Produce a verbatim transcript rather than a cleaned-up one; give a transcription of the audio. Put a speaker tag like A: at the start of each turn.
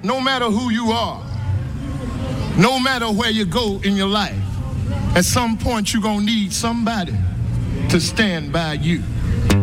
A: no matter who you are, no matter where you go in your life, at some point you're going to need somebody to stand by you.